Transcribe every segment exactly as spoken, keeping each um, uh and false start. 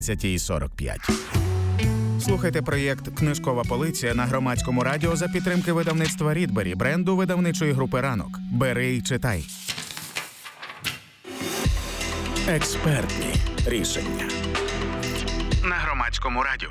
сорок п'ять. Слухайте проєкт «Книжкова полиця» на Громадському радіо за підтримки видавництва «Рідбері», бренду видавничої групи «Ранок». Бери і читай. Експертні рішення на Громадському радіо.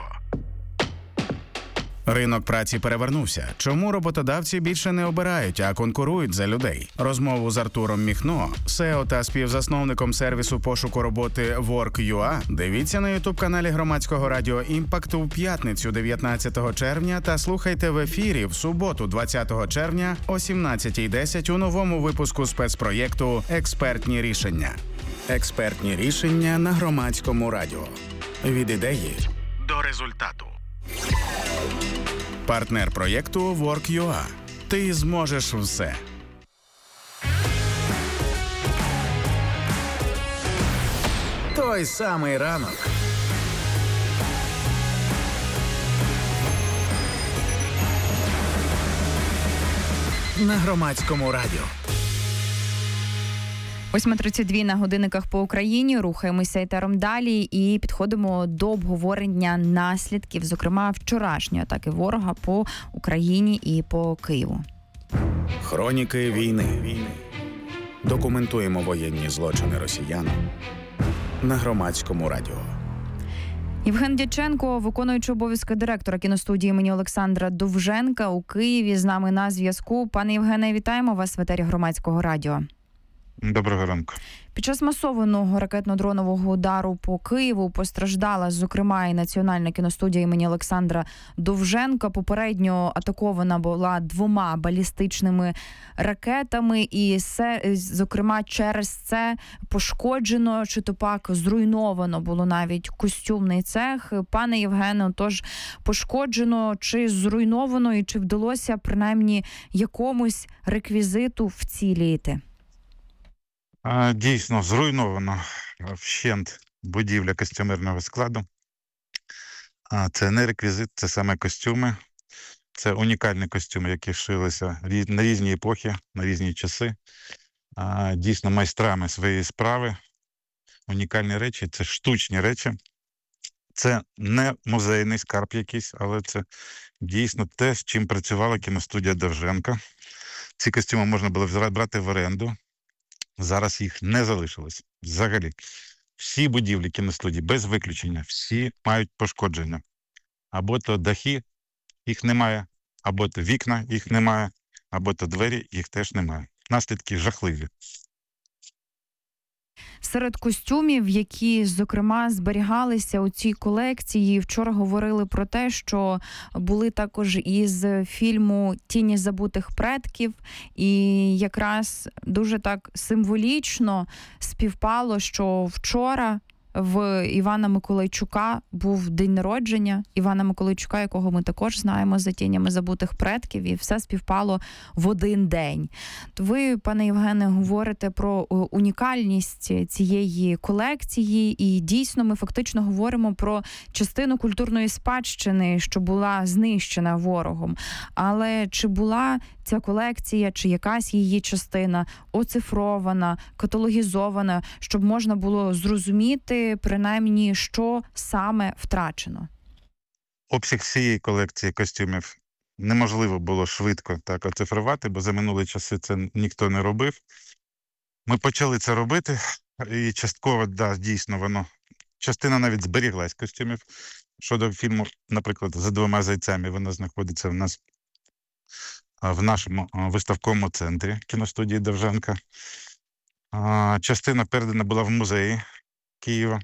Ринок праці перевернувся. Чому роботодавці більше не обирають, а конкурують за людей? Розмову з Артуром Міхно, сео та співзасновником сервісу пошуку роботи Work.ua, дивіться на ютуб-каналі Громадського радіо «Імпакт» у п'ятницю дев'ятнадцятого червня та слухайте в ефірі в суботу двадцятого червня о сімнадцятій десять у новому випуску спецпроєкту «Експертні рішення». Експертні рішення на Громадському радіо. Від ідеї до результату. Партнер проєкту Work.ua. Ти зможеш все. Той самий ранок. На Громадському радіо. восьма тридцять два на годинниках по Україні. Рухаємося етером далі і підходимо до обговорення наслідків, зокрема, вчорашньої атаки ворога по Україні і по Києву. Хроніки війни. Документуємо воєнні злочини росіян на Громадському радіо. Євген Дяченко, виконуючий обов'язки директора кіностудії імені Олександра Довженка у Києві, з нами на зв'язку. Пане Євгене, вітаємо вас в етері Громадського радіо. Доброго ранку. Під час масованого ракетно-дронового удару по Києву постраждала, зокрема, і Національна кіностудія імені Олександра Довженка. Попередньо атакована була двома балістичними ракетами, і, все, зокрема, через це пошкоджено, чи то пак зруйновано було навіть костюмний цех. Пане Євгене, тож пошкоджено чи зруйновано, і чи вдалося принаймні якомусь реквізиту вціліти? Дійсно, зруйновано вщент будівля костюмерного складу. Це не реквізит, це саме костюми. Це унікальні костюми, які шилися на різні епохи, на різні часи. Дійсно, майстрами своєї справи. Унікальні речі, це штучні речі. Це не музейний скарб якийсь, але це дійсно те, з чим працювала кіностудія Довженка. Ці костюми можна було брати в оренду. Зараз їх не залишилось. Взагалі, всі будівлі кіностудії, без виключення, всі мають пошкодження. Або то дахи, їх немає, або то вікна, їх немає, або то двері, їх теж немає. Наслідки жахливі. Серед костюмів, які, зокрема, зберігалися у цій колекції, вчора говорили про те, що були також із фільму «Тіні забутих предків», і якраз дуже так символічно співпало, що вчора в Івана Миколайчука був день народження Івана Миколайчука, якого ми також знаємо за «Тінями забутих предків», і все співпало в один день. То ви, пане Євгене, говорите про унікальність цієї колекції, і дійсно ми фактично говоримо про частину культурної спадщини, що була знищена ворогом. Але чи була ця колекція, чи якась її частина оцифрована, каталогізована, щоб можна було зрозуміти, принаймні, що саме втрачено? Обсяг всієї колекції костюмів неможливо було швидко так оцифрувати, бо за минулі часи це ніхто не робив. Ми почали це робити, і частково, да, дійсно, воно, частина навіть зберіглась костюмів. Щодо фільму, наприклад, «За двома зайцями», вона знаходиться в нас в нашому виставковому центрі кіностудії Довженка. Частина передана була в музеї Києва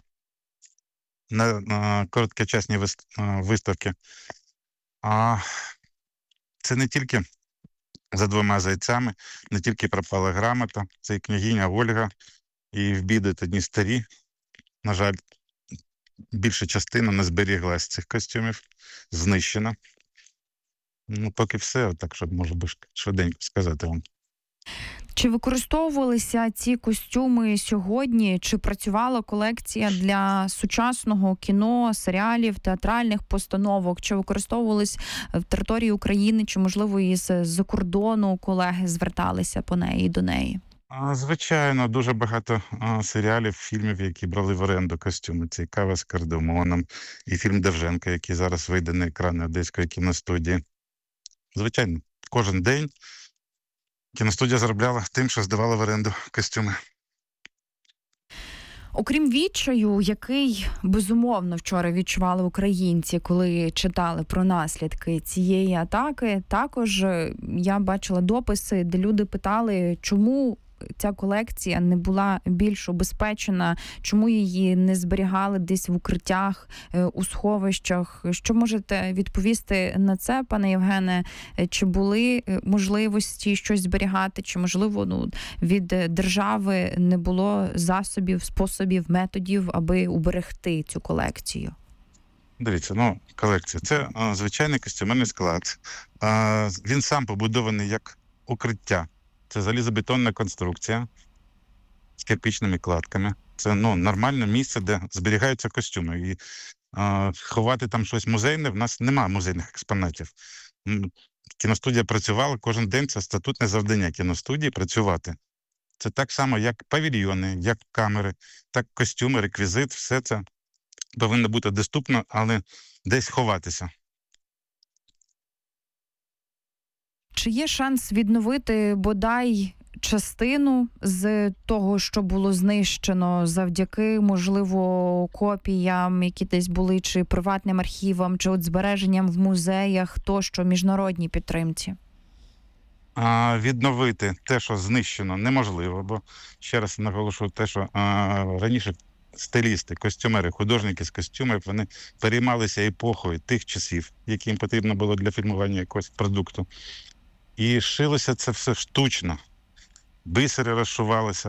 на короткочасні виставки. А це не тільки «За двома зайцями», не тільки «Пропала грамота», це і «Княгиня Ольга», і «В біди та дні старі». На жаль, більша частина не зберіглась з цих костюмів, знищена. Ну, поки все, так, щоб, може би, швиденько сказати вам. Чи використовувалися ці костюми сьогодні? Чи працювала колекція для сучасного кіно, серіалів, театральних постановок? Чи використовувались в території України, чи, можливо, із-за кордону колеги зверталися по неї, до неї? А, Звичайно, дуже багато а, серіалів, фільмів, які брали в оренду костюми. Це і «Кава з кардамоном», і фільм Довженка, який зараз вийде на екрани Одеської кіностудії. Звичайно, кожен день кіностудія заробляла тим, що здавала в оренду костюми. Окрім відчаю, який безумовно вчора відчували українці, коли читали про наслідки цієї атаки, також е, я бачила дописи, де люди питали, чому ця колекція не була більш убезпечена, чому її не зберігали десь в укриттях, е, у сховищах. Що можете відповісти на це, пане Євгене? Е, Чи були е, можливості щось зберігати, чи, можливо, ну, від е, держави не було засобів, способів, методів, аби уберегти цю колекцію? Дивіться, ну, колекція. Це а, звичайний костюмерний склад. А, він сам побудований як укриття. Це залізобетонна конструкція з кирпичними кладками. Це ну, нормальне місце, де зберігаються костюми. І а, ховати там щось музейне, в нас немає музейних експонатів. М, Кіностудія працювала кожен день, це статутне завдання кіностудії працювати. Це так само, як павільйони, як камери, так костюми, реквізит, все це повинно бути доступно, але десь ховатися. Чи є шанс відновити бодай частину з того, що було знищено завдяки, можливо, копіям, які десь були, чи приватним архівам, чи от збереженням в музеях, тощо, міжнародній підтримці? А, відновити те, що знищено, неможливо, бо, ще раз наголошую, те, що а, раніше стилісти, костюмери, художники з костюмів, вони переймалися епохою тих часів, які їм потрібно було для фільмування якогось продукту. І шилося це все штучно. Бисери розшивалися,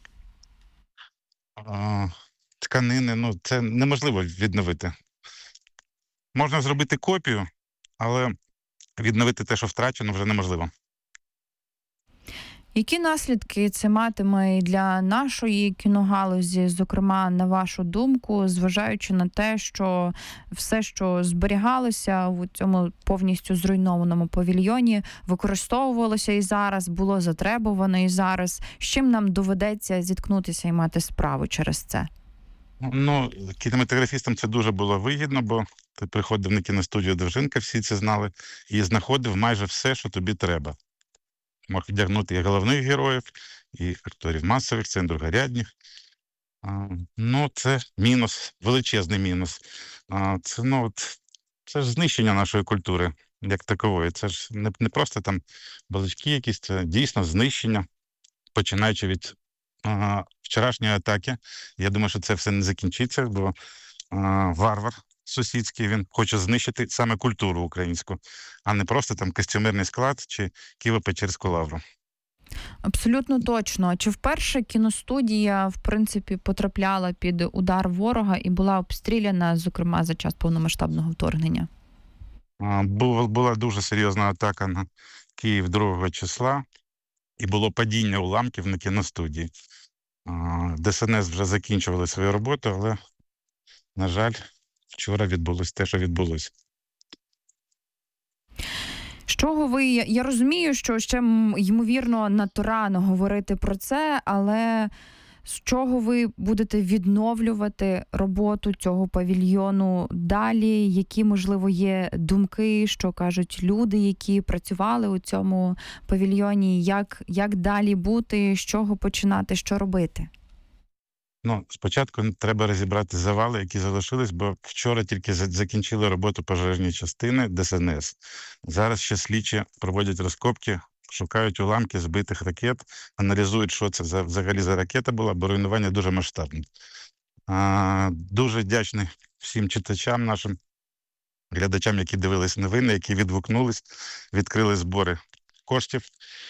а, тканини, ну, це неможливо відновити. Можна зробити копію, але відновити те, що втрачено, вже неможливо. Які наслідки це матиме і для нашої кіногалузі, зокрема, на вашу думку, зважаючи на те, що все, що зберігалося в цьому повністю зруйнованому павільйоні, використовувалося і зараз, було затребувано і зараз. З чим нам доведеться зіткнутися і мати справу через це? Ну, кінематографістам це дуже було вигідно, бо ти приходив на кіностудію Довженка, всі це знали, і знаходив майже все, що тобі треба. Мог вдягнути і головних героїв, і акторів масових, це другорядних. А, ну, це мінус, величезний мінус. А, це, ну, от, це ж знищення нашої культури, як такової. Це ж не, не просто там балачки якісь, це дійсно знищення, починаючи від а, вчорашньої атаки. Я думаю, що це все не закінчиться, бо а, варвар сусідський, він хоче знищити саме культуру українську, а не просто там костюмерний склад чи Києво-Печерську лавру. Абсолютно точно. Чи вперше кіностудія, в принципі, потрапляла під удар ворога і була обстріляна, зокрема, за час повномасштабного вторгнення? А, бу- Була дуже серйозна атака на Київ другого числа, і було падіння уламків на кіностудії. А, ДСНС вже закінчували свою роботу, але, на жаль, вчора відбулось те, що відбулося. З чого ви, я я розумію, що ще, м, ймовірно, надто рано говорити про це, але з чого ви будете відновлювати роботу цього павільйону далі? Які, можливо, є думки, що кажуть люди, які працювали у цьому павільйоні? Як, як далі бути, з чого починати, що робити? Ну, спочатку треба розібрати завали, які залишились, бо вчора тільки за- закінчили роботу пожежні частини ДСНС. Зараз ще слідчі проводять розкопки, шукають уламки збитих ракет, аналізують, що це за, взагалі за ракета була, бо руйнування дуже масштабне. А, дуже вдячний всім читачам нашим, глядачам, які дивились новини, які відгукнулись, відкрили збори коштів,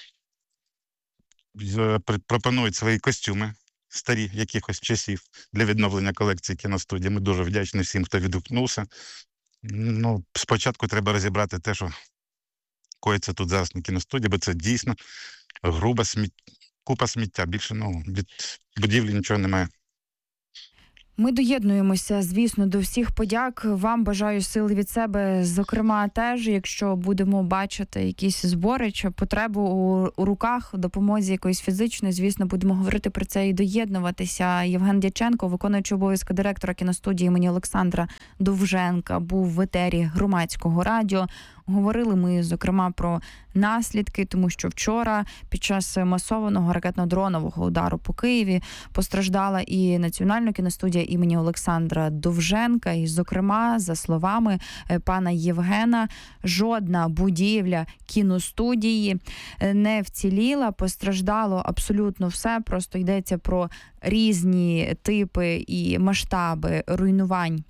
з- пр- пропонують свої костюми старі якихось часів для відновлення колекції кіностудії. Ми дуже вдячні всім, хто відгукнувся. Ну, спочатку треба розібрати те, що коїться тут зараз на кіностудії, бо це дійсно груба сміття, купа сміття. Більше, ну, від будівлі нічого немає. Ми доєднуємося, звісно, до всіх подяк. Вам бажаю сили від себе, зокрема, теж, якщо будемо бачити якісь збори чи потребу у, у руках, в допомозі якоїсь фізичної, звісно, будемо говорити про це і доєднуватися. Євген Дяченко, виконуючий обов'язки директора кіностудії імені Олександра Довженка, був в етері Громадського радіо. Говорили ми, зокрема, про наслідки, тому що вчора під час масованого ракетно-дронового удару по Києві постраждала і Національна кіностудія імені Олександра Довженка. І, зокрема, за словами пана Євгена, жодна будівля кіностудії не вціліла, постраждало абсолютно все, просто йдеться про різні типи і масштаби руйнувань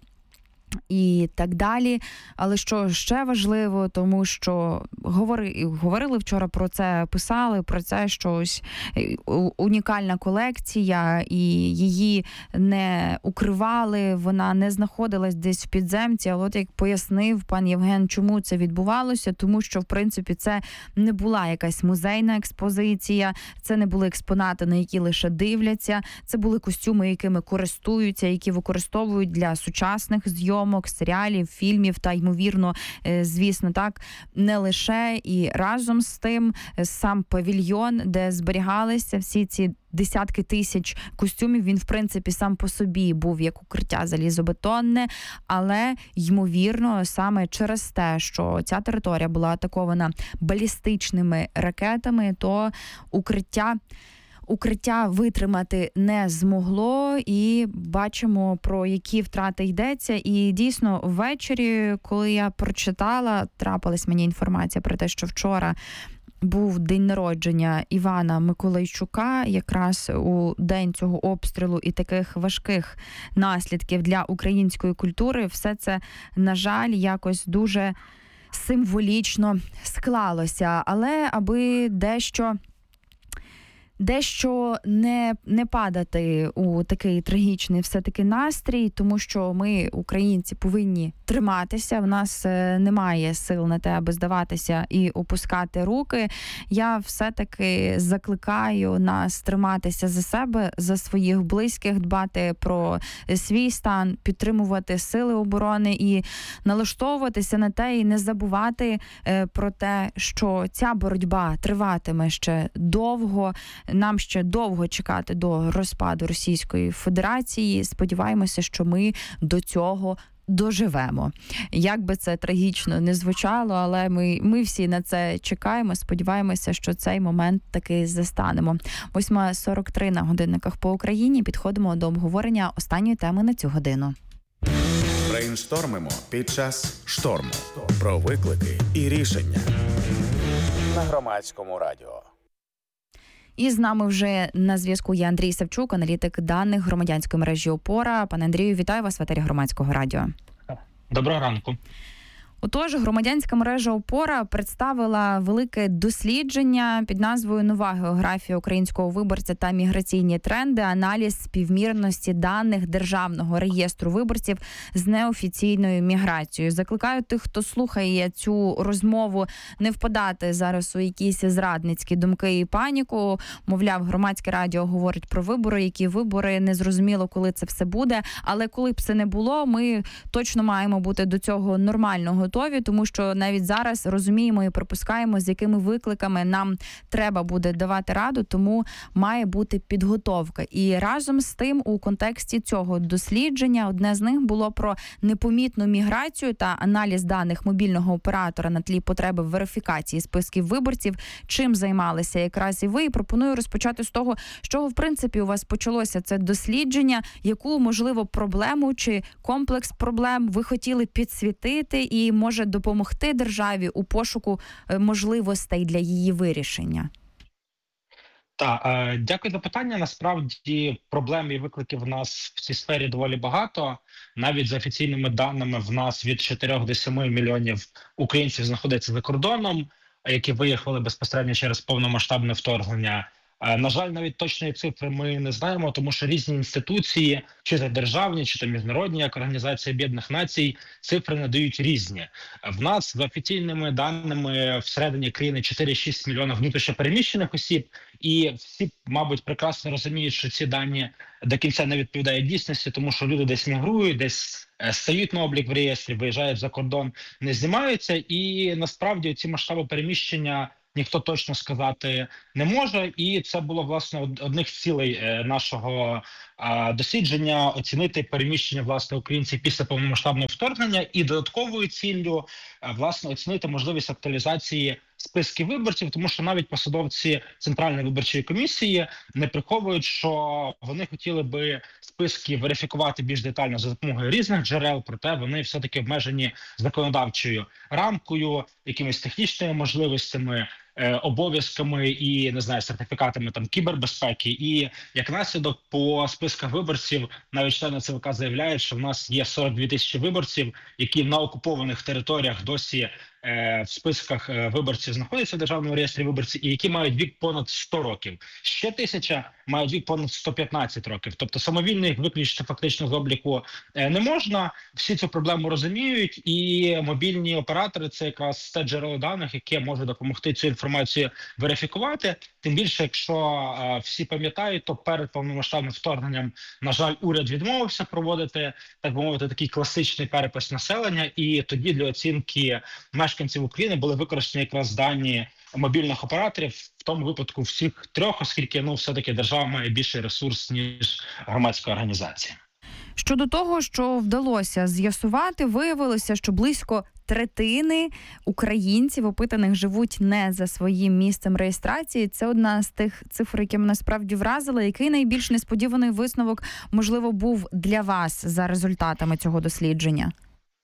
і так далі. Але що ще важливо, тому що говори, говорили вчора про це, писали про це, що ось унікальна колекція, і її не укривали, вона не знаходилась десь в підземці. Але от як пояснив пан Євген, чому це відбувалося, тому що, в принципі, це не була якась музейна експозиція, це не були експонати, на які лише дивляться, це були костюми, якими користуються, які використовують для сучасних зйомок, серіалів, фільмів та, ймовірно, звісно, так, не лише. І разом з тим сам павільйон, де зберігалися всі ці десятки тисяч костюмів, він, в принципі, сам по собі був як укриття залізобетонне, але, ймовірно, саме через те, що ця територія була атакована балістичними ракетами, то укриття Укриття витримати не змогло, і бачимо, про які втрати йдеться. І дійсно ввечері, коли я прочитала, трапилась мені інформація про те, що вчора був день народження Івана Миколайчука, якраз у день цього обстрілу і таких важких наслідків для української культури. Все це, на жаль, якось дуже символічно склалося. Але аби дещо... Дещо не, не падати у такий трагічний все-таки настрій, тому що ми, українці, повинні триматися. В нас немає сил на те, аби здаватися і опускати руки. Я все-таки закликаю нас триматися за себе, за своїх близьких, дбати про свій стан, підтримувати сили оборони і налаштовуватися на те, і не забувати про те, що ця боротьба триватиме ще довго. Нам ще довго чекати до розпаду Російської Федерації. Сподіваємося, що ми до цього доживемо. Як би це трагічно не звучало, але ми, ми всі на це чекаємо, сподіваємося, що цей момент таки застанемо. восьма сорок три на годинниках по Україні. Підходимо до обговорення останньої теми на цю годину. Брейнштормимо під час шторму. Про виклики і рішення. На Громадському радіо. І з нами вже на зв'язку є Андрій Савчук, аналітик даних громадянської мережі «Опора». Пане Андрію, вітаю вас в етері Громадського радіо. Доброго ранку. Отож, громадянська мережа «Опора» представила велике дослідження під назвою «Нова географія українського виборця та міграційні тренди. Аналіз співмірності даних Державного реєстру виборців з неофіційною міграцією». Закликаю тих, хто слухає цю розмову, не впадати зараз у якісь зрадницькі думки і паніку. Мовляв, Громадське радіо говорить про вибори, які вибори, незрозуміло, коли це все буде. Але коли б це не було, ми точно маємо бути до цього нормально готові. Готові, тому що навіть зараз розуміємо і припускаємо, з якими викликами нам треба буде давати раду, тому має бути підготовка. І разом з тим, у контексті цього дослідження, одне з них було про непомітну міграцію та аналіз даних мобільного оператора на тлі потреби верифікації списків виборців. Чим займалися якраз і ви. І пропоную розпочати з того, з чого, в принципі, у вас почалося це дослідження, яку, можливо, проблему чи комплекс проблем ви хотіли підсвітити і може допомогти державі у пошуку можливостей для її вирішення? Так, е, дякую за питання. Насправді проблем і викликів в нас в цій сфері доволі багато. Навіть за офіційними даними в нас від чотирьох до семи мільйонів українців знаходяться за кордоном, які виїхали безпосередньо через повномасштабне вторгнення. На жаль, навіть точної цифри ми не знаємо, тому що різні інституції, чи то державні, чи то міжнародні, як Організація Об'єднаних Націй, цифри надають різні. В нас за офіційними даними всередині країни чотири-шість мільйонів внутрішньо переміщених осіб І всі, мабуть, прекрасно розуміють, що ці дані до кінця не відповідають дійсності, тому що люди десь мігрують, десь стають на облік в реєстрі, виїжджають за кордон, не знімаються. І насправді ці масштаби переміщення ніхто точно сказати не може. І це було, власне, одних з цілей нашого дослідження – оцінити переміщення, власне, українців після повномасштабного вторгнення, і додатковою ціллю, власне, оцінити можливість актуалізації списків виборців, тому що навіть посадовці Центральної виборчої комісії не приховують, що вони хотіли би списки верифікувати більш детально за допомогою різних джерел, проте вони все-таки обмежені законодавчою рамкою, якимись технічними можливостями, обов'язками і, не знаю, сертифікатами там кібербезпеки. І як наслідок по списках виборців навіть члени ЦВК заявляють, що в нас є сорок дві тисячі виборців, які на окупованих територіях досі в списках виборців знаходяться в Державному реєстрі виборців, і які мають вік понад сто років. Ще тисяча мають вік понад сто п'ятнадцять років. Тобто самовільно їх виключити фактично з обліку не можна. Всі цю проблему розуміють, і мобільні оператори – це якраз те джерело даних, яке може допомогти цю інформацію верифікувати. Тим більше, якщо всі пам'ятають, то перед повномасштабним вторгненням, на жаль, уряд відмовився проводити, так би мовити, такий класичний перепис населення, і тоді для оцінки мешканців України були використані якраз дані мобільних операторів, в тому випадку всіх трьох, оскільки, ну, все-таки держава має більший ресурс, ніж громадська організація. Щодо того, що вдалося з'ясувати, виявилося, що близько третини українців, опитаних, живуть не за своїм місцем реєстрації. Це одна з тих цифр, які мене справді вразила. Який найбільш несподіваний висновок, можливо, був для вас за результатами цього дослідження?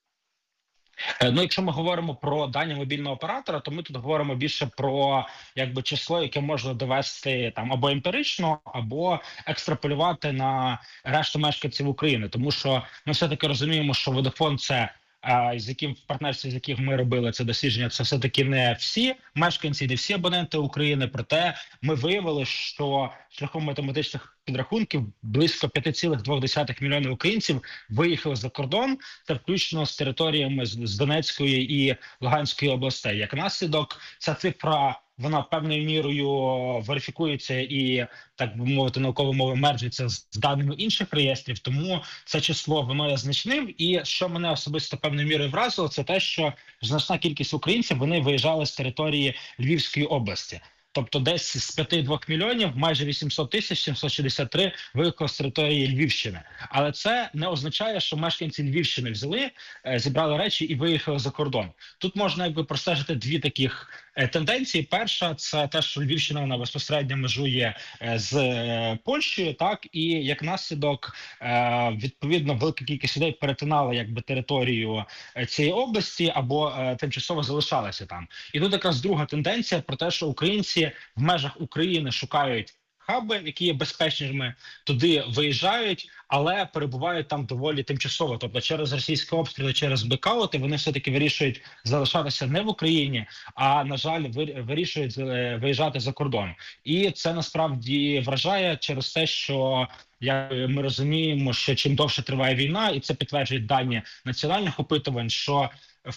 Ну, якщо ми говоримо про дані мобільного оператора, то ми тут говоримо більше про, якби, число, яке можна довести там або емпірично, або екстраполювати на решту мешканців України. Тому що ми все-таки розуміємо, що Vodafone – це з яким в партнерстві, з яких ми робили це дослідження, це все-таки не всі мешканці, не всі абоненти України. Проте ми виявили, що шляхом математичних підрахунків близько п'ять цілих дві десятих мільйонів українців виїхали за кордон, та включно з територіями з Донецької і Луганської областей. Як наслідок, ця цифра, вона певною мірою верифікується і, так би мовити, науковою мовою мерджиться з даними інших реєстрів, тому це число, воно є значним. І що мене особисто певною мірою вразило, це те, що значна кількість українців, вони виїжджали з території Львівської області. Тобто десь з п'яти двох мільйонів майже вісімсот тисяч сімсот шістдесят три виїхало з території Львівщини. Але це не означає, що мешканці Львівщини взяли, зібрали речі і виїхали за кордон. Тут можна, якби, простежити дві таких тенденції. Перша – це те, що Львівщина, вона безпосередньо межує з Польщею, так, і як наслідок, відповідно, велика кількість людей перетинала, якби, територію цієї області або тимчасово залишалася там. І тут якраз друга тенденція про те, що українці в межах України шукають хаби, які є безпечними, туди виїжджають, але перебувають там доволі тимчасово. Тобто через російські обстріли, через блекаути вони все-таки вирішують залишатися не в Україні, а, на жаль, вирішують виїжджати за кордон. І це насправді вражає через те, що як ми розуміємо, що чим довше триває війна, і це підтверджують дані національних опитувань, що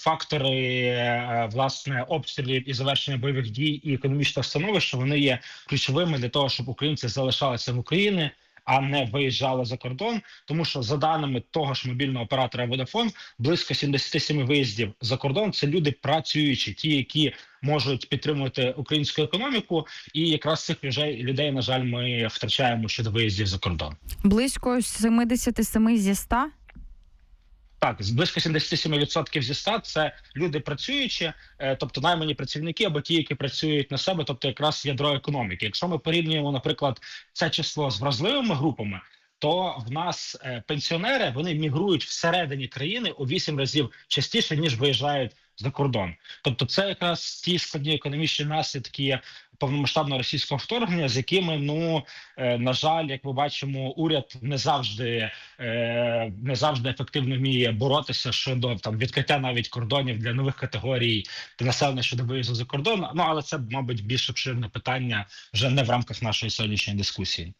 фактори, власне, обстрілів і завершення бойових дій і економічного становища, вони є ключовими для того, щоб українці залишалися в Україні, а не виїжджали за кордон. Тому що, за даними того ж мобільного оператора Vodafone, близько сімдесят сім виїздів за кордон – це люди працюючі, ті, які можуть підтримувати українську економіку, і якраз цих людей, людей, на жаль, ми втрачаємо щодо виїздів за кордон. Близько сімдесят сім зі ста? Так, близько сімдесят сім відсотків зі ста – це люди працюючі, тобто наймані працівники або ті, які працюють на себе, тобто якраз ядро економіки. Якщо ми порівнюємо, наприклад, це число з вразливими групами, то в нас пенсіонери, вони мігрують всередині країни у вісім разів частіше, ніж виїжджають за кордон. Тобто це якраз ті складні економічні наслідки повномасштабного російського вторгнення, з якими, ну, на жаль, як ми бачимо, уряд не завжди, не завжди ефективно вміє боротися щодо там відкриття навіть кордонів для нових категорій населення щодо виїзду за кордон. Ну, але це, мабуть, більш обширне питання вже не в рамках нашої сьогоднішньої дискусії.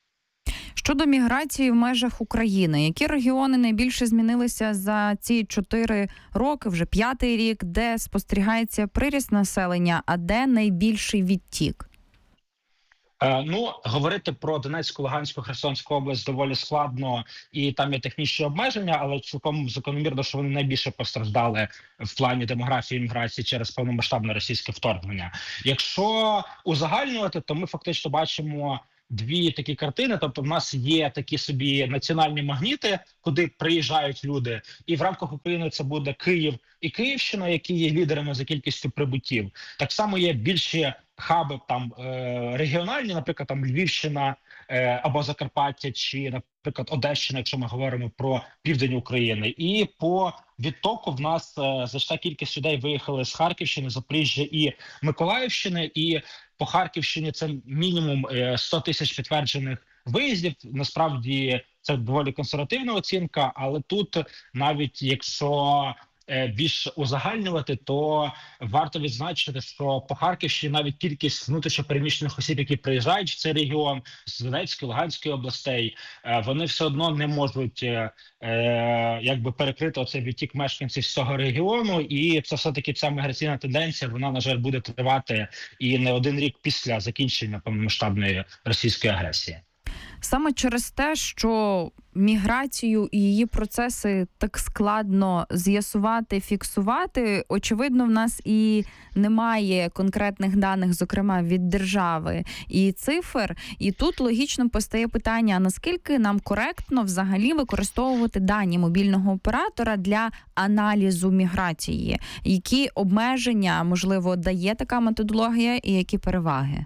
Щодо міграції в межах України, які регіони найбільше змінилися за ці чотири роки, вже п'ятий рік, де спостерігається приріст населення, а де найбільший відтік? Е, ну, говорити про Донецьку, Луганську, Херсонську область доволі складно, і там є технічні обмеження, але цілком закономірно, що вони найбільше постраждали в плані демографії і міграції через повномасштабне російське вторгнення. Якщо узагальнювати, то ми фактично бачимо дві такі картини. Тобто, в нас є такі собі національні магніти, куди приїжджають люди, і в рамках України це буде Київ і Київщина, які є лідерами за кількістю прибуттів. Так само є більші хаби там е, регіональні, наприклад, там Львівщина е, або Закарпаття, чи, наприклад, Одещина, якщо ми говоримо про південь України. І по відтоку в нас е, значна кількість людей виїхали з Харківщини, Запоріжжя і Миколаївщини. І по Харківщині це мінімум е, сто тисяч підтверджених виїздів. Насправді це доволі консервативна оцінка, але тут навіть якщо більш узагальнювати, то варто відзначити, що по Харківщині навіть кількість внутрішньопереміщених осіб, які приїжджають в цей регіон з Донецької, Луганської областей, вони все одно не можуть е, якби перекрити оцей відтік мешканців з цього регіону, і це все-таки ця міграційна тенденція, вона, на жаль, буде тривати і не один рік після закінчення повномасштабної російської агресії. Саме через те, що міграцію і її процеси так складно з'ясувати, фіксувати, очевидно, в нас і немає конкретних даних, зокрема, від держави і цифр. І тут логічно постає питання, а наскільки нам коректно взагалі використовувати дані мобільного оператора для аналізу міграції? Які обмеження, можливо, дає така методологія і які переваги?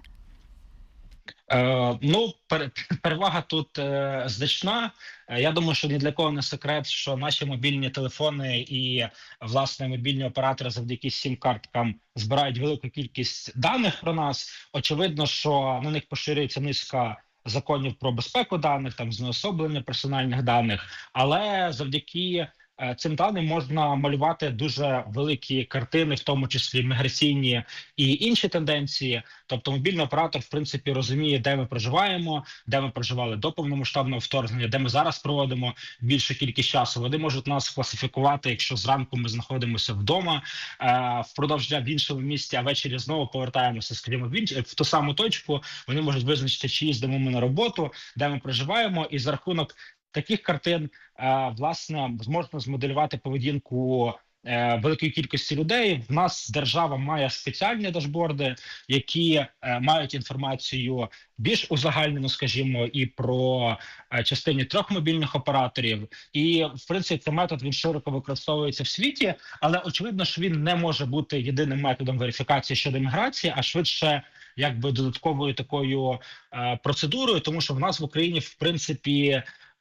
Е, ну, перевага тут е, значна. Я думаю, що ні для кого не секрет, що наші мобільні телефони і, власне, мобільні оператори завдяки сім-карткам збирають велику кількість даних про нас. Очевидно, що на них поширюється низка законів про безпеку даних, там знеособлення персональних даних, але завдяки цим даним можна малювати дуже великі картини, в тому числі міграційні і інші тенденції. Тобто мобільний оператор, в принципі, розуміє, де ми проживаємо, де ми проживали до повномасштабного вторгнення, де ми зараз проводимо більшу кількість часу. Вони можуть нас класифікувати, якщо зранку ми знаходимося вдома, е, впродовж дня в іншому місті, а ввечері знову повертаємося, скажімо, в, інш... в ту саму точку. Вони можуть визначити, чи їздимо ми на роботу, де ми проживаємо, і за рахунок таких картин, власне, можна змоделювати поведінку великої кількості людей. В нас держава має спеціальні дашборди, які мають інформацію більш узагальнену, скажімо, і про частині трьох мобільних операторів. І, в принципі, цей метод, він широко використовується в світі, але очевидно, що він не може бути єдиним методом верифікації щодо міграції, а швидше якби додатковою такою процедурою, тому що в нас в Україні, в принципі,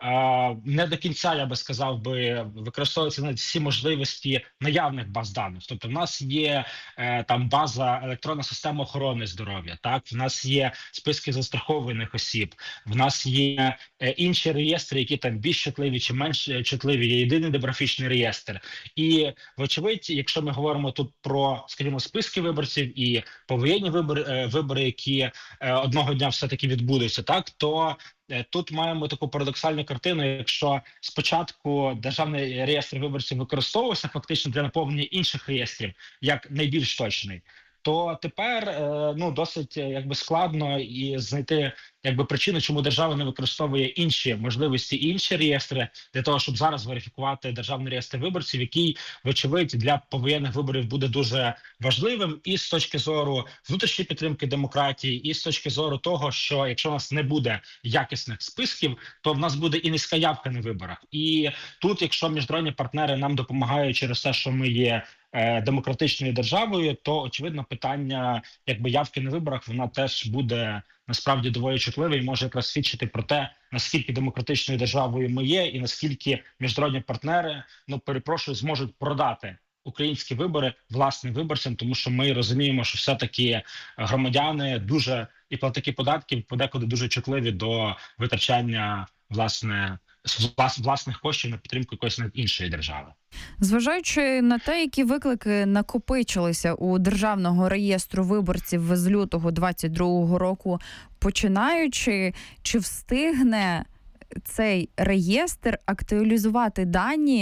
не до кінця, я би сказав, би використовуються навіть всі можливості наявних баз даних. Тобто в нас є е, там база електронна система охорони здоров'я, так, в нас є списки застрахованих осіб, в нас є е, інші реєстри, які там більш чутливі чи менш чутливі, є єдиний демографічний реєстр. І, вочевидь, якщо ми говоримо тут про, скажімо, списки виборців і повоєнні вибори, е, вибори, які е, одного дня все-таки відбудуться, так, то тут маємо таку парадоксальну картину. Якщо спочатку державний реєстр виборців використовувався фактично для наповнення інших реєстрів як найбільш точний, то тепер ну досить якби складно і знайти якби причину, чому держава не використовує інші можливості, інші реєстри для того, щоб зараз верифікувати державний реєстр виборців, який, вочевидь, для повоєнних виборів буде дуже важливим і з точки зору внутрішньої підтримки демократії, і з точки зору того, що якщо у нас не буде якісних списків, то в нас буде і низька явка на виборах. І тут, якщо міжнародні партнери нам допомагають через те, що ми є демократичною державою, то очевидно питання якби явки на виборах, вона теж буде насправді доволі чутливе і може якраз свідчити про те, наскільки демократичною державою ми є, і наскільки міжнародні партнери, ну перепрошую, зможуть продати українські вибори власним виборцям, тому що ми розуміємо, що все-таки громадяни дуже і платники податків подекуди дуже чутливі до витрачання власне власних коштів на підтримку якоїсь іншої держави. Зважаючи на те, які виклики накопичилися у Державного реєстру виборців з лютого двадцять другого року, починаючи, чи встигне цей реєстр актуалізувати дані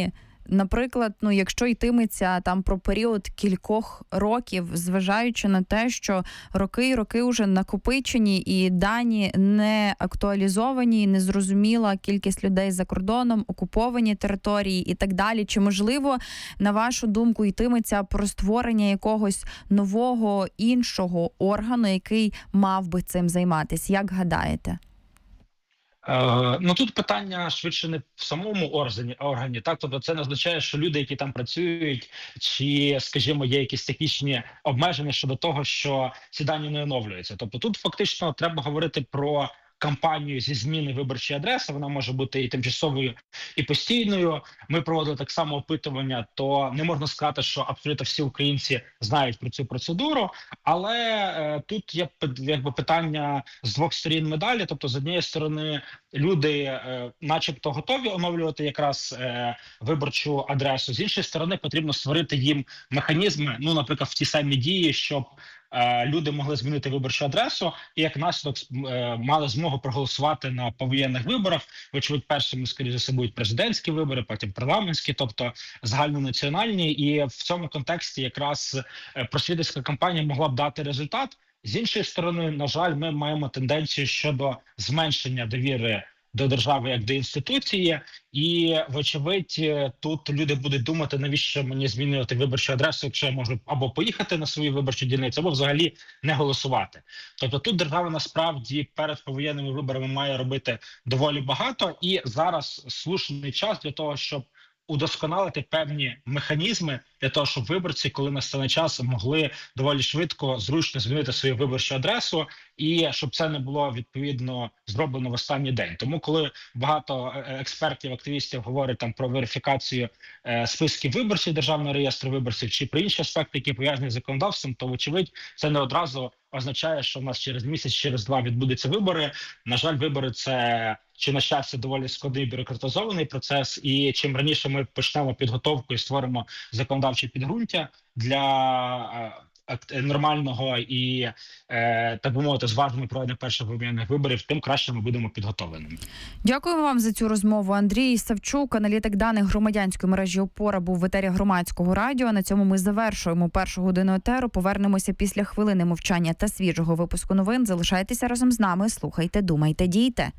наприклад, ну, якщо йтиметься там про період кількох років, зважаючи на те, що роки і роки вже накопичені і дані не актуалізовані, незрозуміла кількість людей за кордоном, окуповані території і так далі. Чи можливо, на вашу думку, йтиметься про створення якогось нового іншого органу, який мав би цим займатися? Як гадаєте? Е, ну тут питання швидше не в самому органі, органі, так, тобто це не означає, що люди, які там працюють, чи, скажімо, є якісь технічні обмеження щодо того, що ці дані не оновлюються. Тобто тут фактично треба говорити про кампанію зі зміни виборчої адреси. Вона може бути і тимчасовою, і постійною. Ми проводили так само опитування, то не можна сказати, що абсолютно всі українці знають про цю процедуру, але е, тут є якби питання з двох сторін медалі. Тобто, з однієї сторони, люди, е, начебто, готові оновлювати якраз е, виборчу адресу. З іншої сторони, потрібно створити їм механізми, ну, наприклад, в ті самі дії, щоб люди могли змінити виборчу адресу і як наслідок мали змогу проголосувати на повоєнних виборах. Вочевидь, першими, скоріше за все, будуть президентські вибори, потім парламентські, тобто загальнонаціональні. І в цьому контексті якраз просвітницька кампанія могла б дати результат. З іншої сторони, на жаль, ми маємо тенденцію щодо зменшення довіри до держави як до інституції, і, вочевидь, тут люди будуть думати, навіщо мені змінювати виборчу адресу, якщо я можу або поїхати на свою виборчу дільницю, або взагалі не голосувати. Тобто тут держава насправді перед повоєнними виборами має робити доволі багато, і зараз слушний час для того, щоб удосконалити певні механізми для того, щоб виборці, коли настане час, могли доволі швидко, зручно змінити свою виборчу адресу, і щоб це не було відповідно зроблено в останній день. Тому, коли багато експертів, активістів говорять там про верифікацію е, списків виборців Державного реєстру виборців чи про інші аспекти, які пов'язані з законодавством, то, вочевидь, це не одразу означає, що в нас через місяць, через два відбудуться вибори. На жаль, вибори – це, чи на щастя, доволі складний бюрократизований процес, і чим раніше ми почнемо підготовку і створимо законодавче підґрунтя для е, нормального і, е, так би мовити, зваженого проведення перших воєнних виборів, тим краще ми будемо підготовленими. Дякуємо вам за цю розмову. Андрій Савчук, аналітик даних громадянської мережі «Опора», був в етері Громадського радіо. На цьому ми завершуємо першу годину етеру. Повернемося після хвилини мовчання та свіжого випуску новин. Залишайтеся разом з нами, слухайте, думайте, дійте.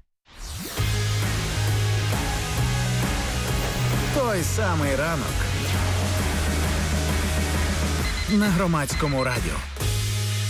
Той самий ранок на Громадському радіо.